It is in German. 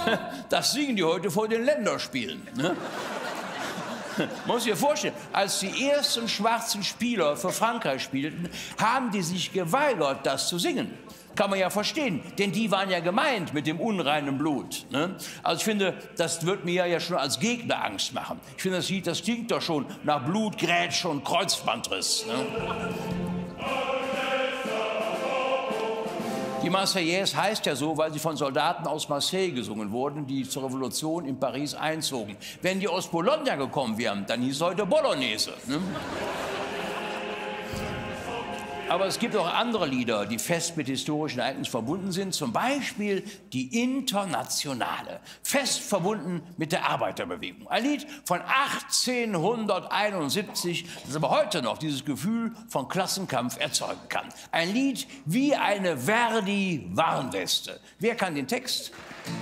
Das singen die heute vor den Länderspielen. Ne? Man muss sich vorstellen, als die ersten schwarzen Spieler für Frankreich spielten, haben die sich geweigert, das zu singen. Kann man ja verstehen, denn die waren ja gemeint mit dem unreinen Blut. Ne? Also ich finde, das wird mir ja schon als Gegner Angst machen. Ich finde, das Lied, das klingt doch schon nach Blut, Grätsche und Kreuzbandriss. Ne? Die Marseillaise heißt ja so, weil sie von Soldaten aus Marseille gesungen wurden, die zur Revolution in Paris einzogen. Wenn die aus Bologna gekommen wären, dann hieß es heute Bolognese. Ne? Aber es gibt auch andere Lieder, die fest mit historischen Ereignissen verbunden sind. Zum Beispiel die Internationale, fest verbunden mit der Arbeiterbewegung. Ein Lied von 1871, das aber heute noch dieses Gefühl von Klassenkampf erzeugen kann. Ein Lied wie eine Verdi-Warnweste. Wer kann den Text?